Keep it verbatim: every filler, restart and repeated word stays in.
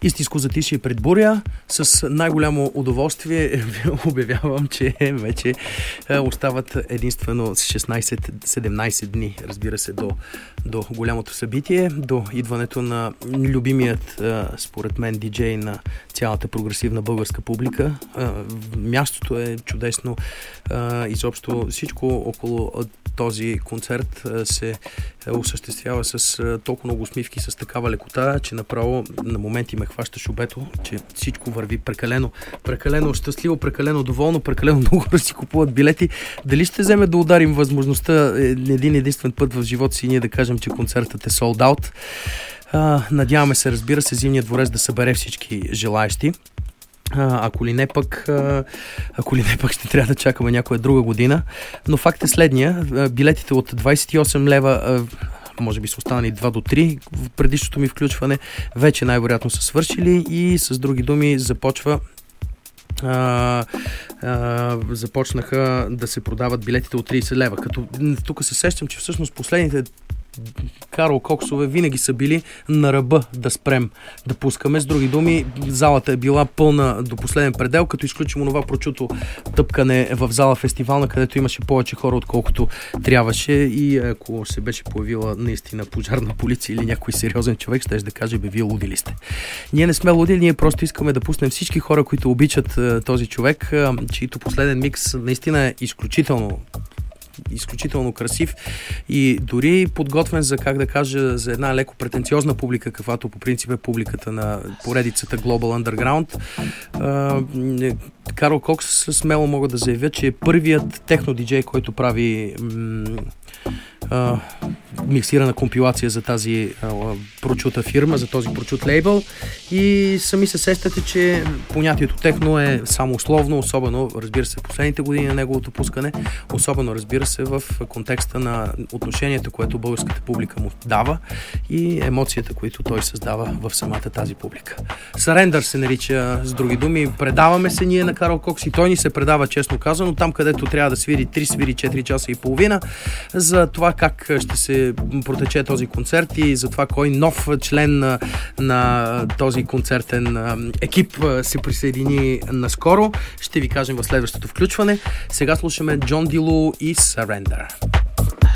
Истинско затишие пред буря. С най-голямо удоволствие обявявам, че вече остават единствено шестнайсет-седемнайсет дни, разбира се, до, до голямото събитие, до идването на любимият, според мен, диджей на цялата прогресивна българска публика. Мястото е чудесно. Изобщо всичко около този концерт се осъществява с толкова много усмивки, с такава лекота, че направо на моменти ме хваща шубето, че всичко върви прекалено, прекалено щастливо, прекалено доволно, прекалено много хора си купуват билети. Дали ще вземе да ударим възможността един единствен път в живота си ние да кажем, че концертът е sold out? А, надяваме се, разбира се, Зимният дворец да събере всички желаещи. А, ако ли не пък, а, ако ли не пък ще трябва да чакаме някоя друга година. Но факт е следния. Билетите от двайсет и осем лева, а, може би са останали два до три в предишното ми включване, вече най-вероятно са свършили и с други думи започва А, а, започнаха да се продават билетите от трийсет лева. Като тук се сещам, че всъщност последните Карл Коксове винаги са били на ръба да спрем да пускаме. С други думи, залата е била пълна до последен предел, като изключим онова прочуто тъпкане в зала фестивална, където имаше повече хора, отколкото трябваше, и ако се беше появила наистина пожарна полиция или някой сериозен човек, ще да каже: бе, вие луди ли сте? Ние не сме луди, ние просто искаме да пуснем всички хора, които обичат този човек, чието последен микс наистина е изключително изключително красив и дори подготвен за, как да кажа, за една леко претенциозна публика, каквато по принцип е публиката на поредицата Global Underground. Карл Кокс смело мога да заявя, че е първият техно-диджей, който прави м- Uh, миксирана компилация за тази uh, прочута фирма, за този прочут лейбъл, и сами се сещате, че понятието техно е само условно, особено, разбира се, последните години на неговото пускане, особено, разбира се, в контекста на отношението, което българската публика му дава и емоцията, които той създава в самата тази публика. Surrender се нарича, с други думи. Предаваме се ние на Карл Кокс и той ни се предава, честно казано, там, където трябва да свири три, свири четири часа и половина, за това как ще се протече този концерт и за това кой нов член на, на този концертен екип се присъедини наскоро. Ще ви кажем в следващото включване. Сега слушаме Джон Дилу и Surrender.